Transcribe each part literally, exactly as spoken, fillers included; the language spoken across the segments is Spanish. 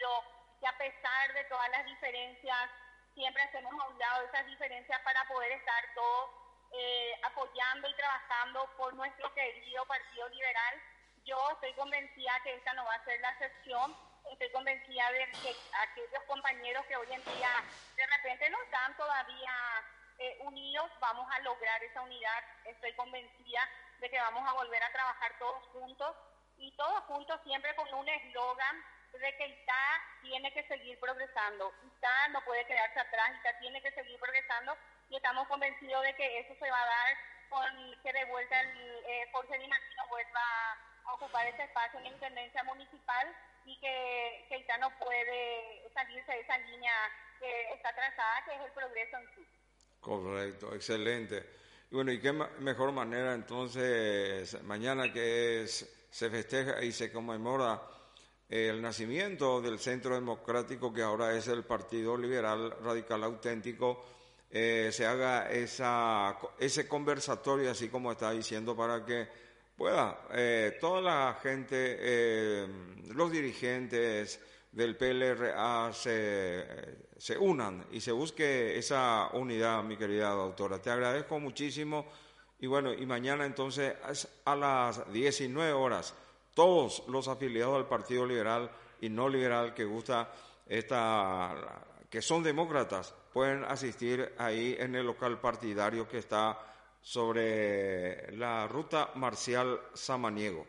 partido, que a pesar de todas las diferencias, siempre hacemos a un lado esas diferencias para poder estar todos eh, apoyando y trabajando por nuestro querido Partido Liberal. Yo estoy convencida que esta no va a ser la excepción. Estoy convencida de que aquellos compañeros que hoy en día de repente no están todavía eh, unidos, vamos a lograr esa unidad. Estoy convencida de que vamos a volver a trabajar todos juntos y todos juntos siempre con un eslogan de que I T A tiene que seguir progresando. I T A no puede quedarse atrás, I T A tiene que seguir progresando y estamos convencidos de que eso se va a dar con que de vuelta el eh, Jorge Di Martino vuelva a ocupar ese espacio en la Intendencia Municipal y que, que I T A no puede salirse de esa línea que está trazada, que es el progreso en sí. Correcto, excelente. Y bueno, ¿y qué ma- mejor manera entonces, mañana que es, se festeja y se conmemora el nacimiento del Centro Democrático, que ahora es el Partido Liberal Radical Auténtico, eh, se haga esa, ese conversatorio, así como está diciendo, para que pueda eh, toda la gente, eh, los dirigentes del P L R A se, se unan y se busque esa unidad, mi querida doctora. Te agradezco muchísimo y bueno, y mañana entonces a las diecinueve horas, todos los afiliados al Partido Liberal y no liberal que gusta esta, que son demócratas, pueden asistir ahí en el local partidario que está sobre la ruta Marcial Samaniego.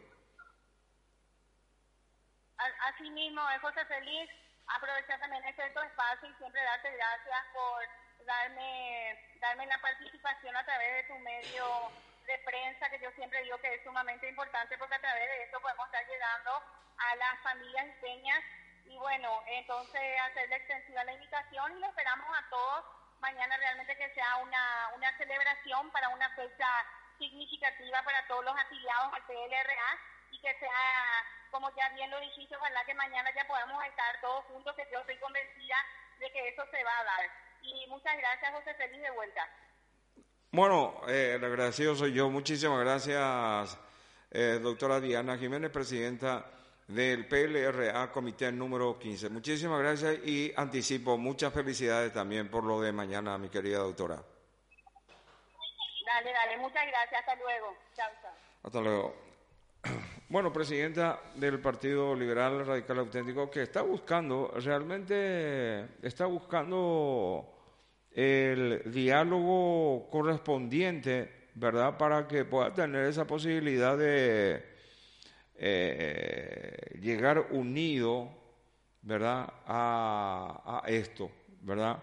Así mismo, José Félix, aprovechar también este espacio y siempre darte gracias por darme, darme la participación a través de tu medio de prensa, que yo siempre digo que es sumamente importante porque a través de esto podemos estar llegando a las familias peñas y bueno, entonces hacerle extensiva la invitación y lo esperamos a todos mañana realmente que sea una, una celebración para una fecha significativa para todos los afiliados al P L R A y que sea, como ya bien lo dijiste, ojalá que mañana ya podamos estar todos juntos, que yo estoy convencida de que eso se va a dar. Y muchas gracias, José Félix, de vuelta. Bueno, eh, el agradecido soy yo. Muchísimas gracias, eh, doctora Diana Jiménez, presidenta del P L R A, comité número quince. Muchísimas gracias y anticipo muchas felicidades también por lo de mañana, mi querida doctora. Dale, dale, muchas gracias. Hasta luego. Chao, chao. Hasta luego. Bueno, presidenta del Partido Liberal Radical Auténtico, que está buscando, realmente está buscando el diálogo correspondiente, ¿verdad?, para que pueda tener esa posibilidad de eh, llegar unido, ¿verdad?, a, a esto, ¿verdad?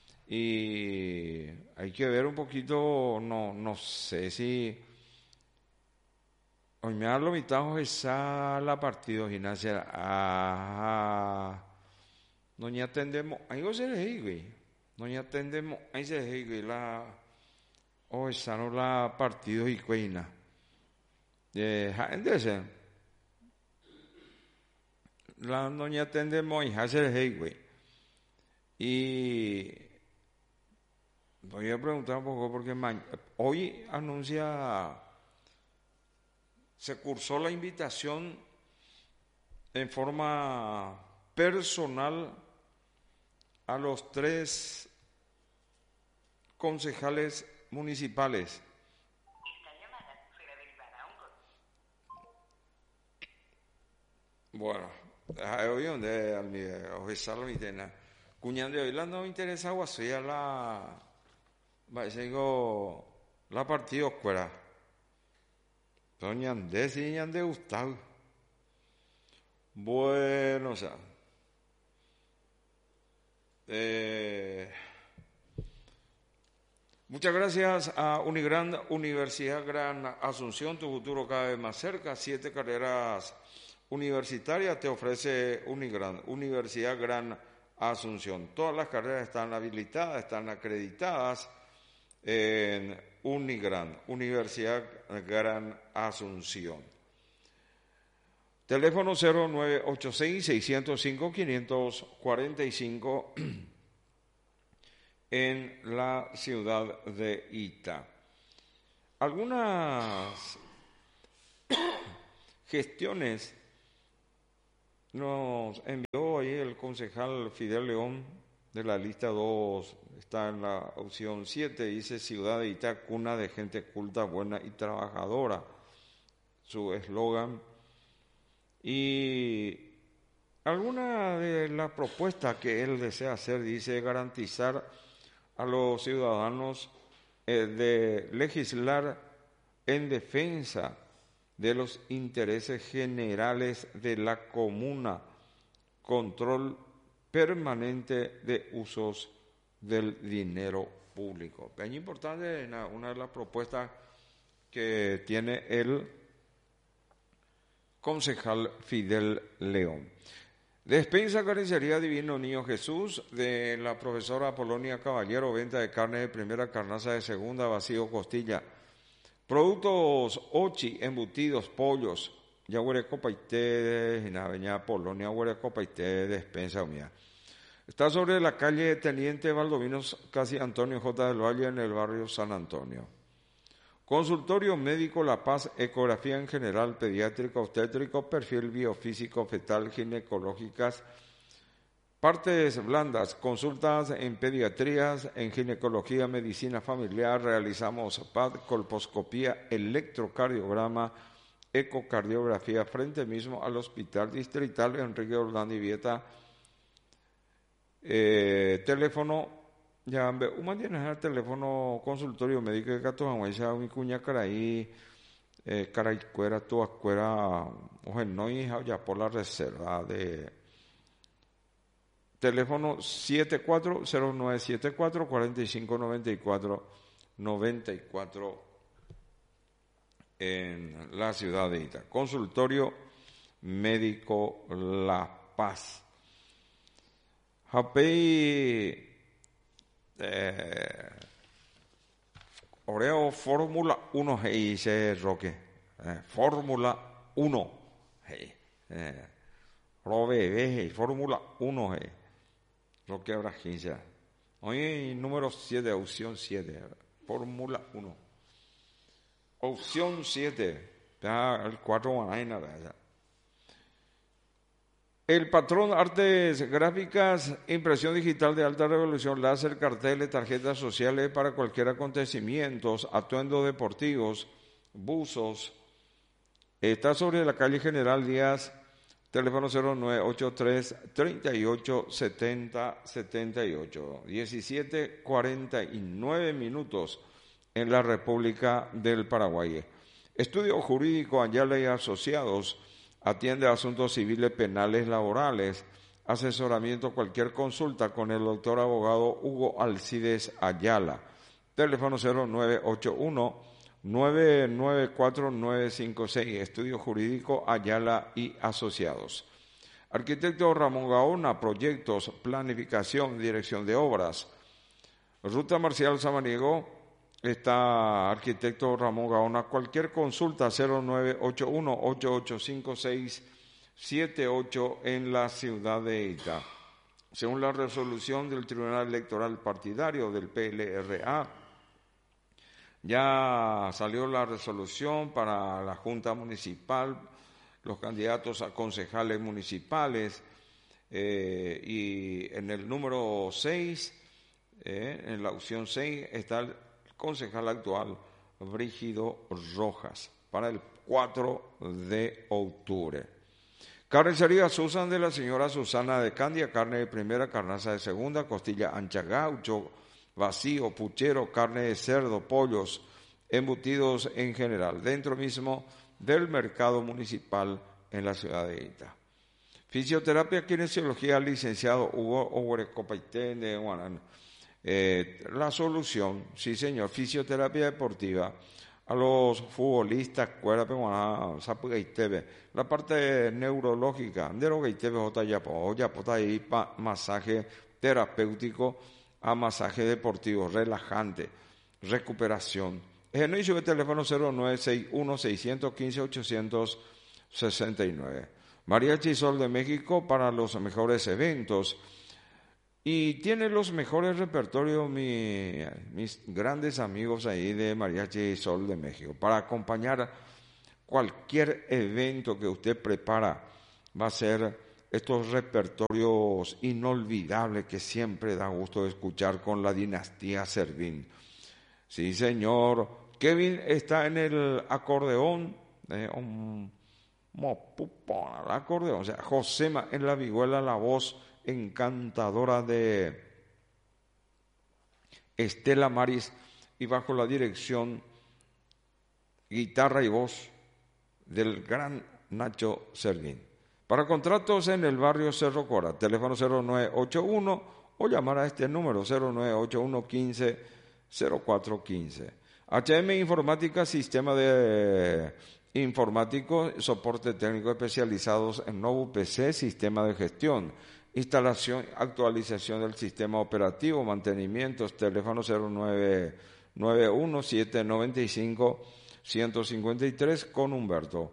Y hay que ver un poquito, no, no sé si hoy me ha lo mitad esa la partido gimnasia. Ah, no ya atendemos, ahí go se le güey. No ya atendemos, ahí se le güey la o esa no la partido y cuina. Eh, ese la no ya atendemos y hace le güey. Y voy a preguntar un poco porque ma- hoy anuncia, se cursó la invitación en forma personal a los tres concejales municipales. Bueno, hoy donde al mi oficial mi tena cuñan de hoy la no interesa guasuya la va digo la partido fuera. Doña Andés y Ñan de Gustavo. Bueno, o sea, eh, muchas gracias a Unigran, Universidad Gran Asunción, tu futuro cada vez más cerca. Siete carreras universitarias te ofrece Unigran, Universidad Gran Asunción. Todas las carreras están habilitadas, están acreditadas en Unigran, Universidad Gran Asunción. Teléfono cero nueve ocho seis, seis cero cinco, cinco cuatro cinco en la ciudad de Ita. Algunas gestiones Nos envió ahí el concejal Fidel León de la lista dos, está en la opción siete, dice Ciudad de Itá, cuna de gente culta, buena y trabajadora, su eslogan. Y alguna de las propuestas que él desea hacer, dice, garantizar a los ciudadanos eh, de legislar en defensa de los intereses generales de la comuna, control permanente de usos del dinero público. Es importante una de las propuestas que tiene el concejal Fidel León. Despensa Carnicería Divino Niño Jesús, de la profesora Polonia Caballero, venta de carne de primera, carnaza de segunda, vacío, costilla. Productos Ochi, embutidos, pollos, ya huele copaité, en la avenida Polonia, huele copaité, despensa humedad. Está sobre la calle Teniente Valdovinos, casi Antonio J. del Valle, en el barrio San Antonio. Consultorio médico La Paz, ecografía en general, pediátrico, obstétrico, perfil biofísico, fetal, ginecológicas, partes blandas, consultas en pediatrías, en ginecología, medicina familiar, realizamos P A D, colposcopía, electrocardiograma, ecocardiografía, frente mismo al Hospital Distrital Enrique Ordán y Vieta. Eh, teléfono, ya un mantiene el teléfono consultorio médico de Gato Hamuesa, mi cuña caraí, eh, caray cuera, tu acuera, oje no hija, ya por la reserva de teléfono siete cuatro cero nueve siete cuatro cuatro cinco nueve cuatro nueve cuatro en la ciudad de Ita. Consultorio médico La Paz. Japei eh, Oreo Fórmula uno, hey, dice Roque. Eh, Fórmula uno, hey. Eh, Robe, hey, Fórmula uno, hey. Roque Abrajincia. Hoy número siete, opción siete. Fórmula uno. Opción siete. El cuatro Guanaina, ¿verdad? El patrón artes gráficas, impresión digital de alta resolución, láser, carteles, tarjetas sociales para cualquier acontecimiento, atuendos deportivos, buzos. Está sobre la calle General Díaz, teléfono cero nueve ocho tres, treinta y ocho, setenta, setenta y ocho, diecisiete cuarenta y nueve minutos en la República del Paraguay. Estudio Jurídico Ayala y Asociados. Atiende asuntos civiles, penales, laborales, asesoramiento, cualquier consulta con el doctor abogado Hugo Alcides Ayala. Teléfono cero nueve ocho uno, nueve nueve cuatro, nueve cinco seis. Estudio Jurídico Ayala y Asociados. Arquitecto Ramón Gaona, proyectos, planificación, dirección de obras. Ruta Marcial Samaniego. Está arquitecto Ramón Gaona. Cualquier consulta cero nueve ocho uno, ocho ocho cinco seis siete ocho en la ciudad de Ita. Según la resolución del Tribunal Electoral Partidario del P L R A, ya salió la resolución para la Junta Municipal, los candidatos a concejales municipales, eh, y en el número seis, eh, en la opción seis, está el concejal actual Brígido Rojas para el cuatro de octubre. Carnicería Susan de la señora Susana de Candia, carne de primera, carnaza de segunda, costilla ancha, gaucho, vacío, puchero, carne de cerdo, pollos, embutidos en general, dentro mismo del mercado municipal en la ciudad de Ita. Fisioterapia, kinesiología, licenciado Hugo Oguerecopaitén de Guanán. Eh, la solución, sí señor, fisioterapia deportiva a los futbolistas, la parte neurológica, masaje terapéutico a masaje deportivo, relajante, recuperación. Es el inicio de teléfono cero nueve seis uno, seis uno cinco, ocho seis nueve. Mariachi Sol de México para los mejores eventos. Y tiene los mejores repertorios mi, mis grandes amigos ahí de Mariachi Sol de México. Para acompañar cualquier evento que usted prepara, va a ser estos repertorios inolvidables que siempre da gusto escuchar con la dinastía Servín. Sí, señor. Kevin está en el acordeón, eh, un mopupón, el acordeón, o sea, Josema en la vihuela, la voz encantadora de Estela Maris, y bajo la dirección, guitarra y voz del gran Nacho Servín. Para contratos en el barrio Cerro Cora, teléfono cero nueve ocho uno o llamar a este número cero nueve ocho uno quince cero cuatro quince. H M Informática, sistema de informático, soporte técnico especializados en nuevo P C, sistema de gestión, instalación, actualización del sistema operativo, mantenimientos, teléfono cero nueve nueve uno siete nueve cinco uno cinco tres con Humberto.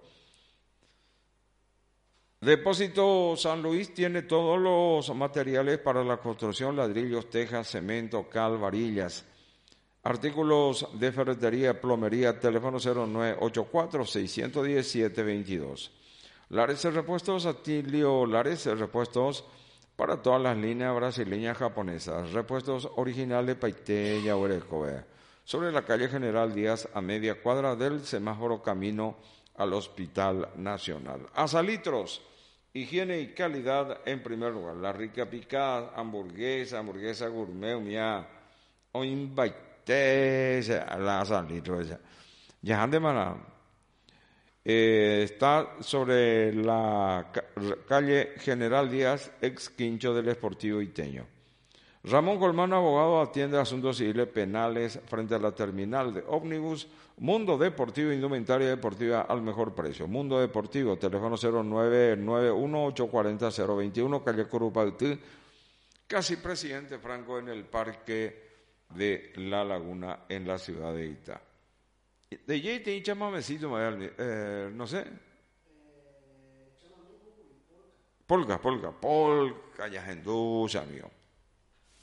Depósito San Luis tiene todos los materiales para la construcción: ladrillos, tejas, cemento, cal, varillas, artículos de ferretería, plomería, teléfono cero nueve ocho cuatro seis uno cero siete dos dos. Lares Repuestos, Atilio Lares Repuestos para todas las líneas brasileñas, japonesas, repuestos originales Paité y Aurecobe. Sobre la calle General Díaz, a media cuadra del semáforo camino al Hospital Nacional. Azalitros, higiene y calidad en primer lugar. La rica picada, hamburguesa, hamburguesa gourmet, mía, o invité, la Azalitros, ya han de maná. Eh, está sobre la ca- calle General Díaz, ex quincho del Esportivo Iteño. Ramón Colmán, abogado, atiende asuntos civiles penales frente a la terminal de ómnibus. Mundo Deportivo, indumentaria deportiva al mejor precio. Mundo Deportivo, teléfono cero nueve nueve uno ocho cuatro cero cero dos uno, calle Curupaytí, casi Presidente Franco, en el Parque de la Laguna, en la ciudad de Itá. De J T chamamecito, eh, no sé. Polka, polka, polka, ya hendús, amigo.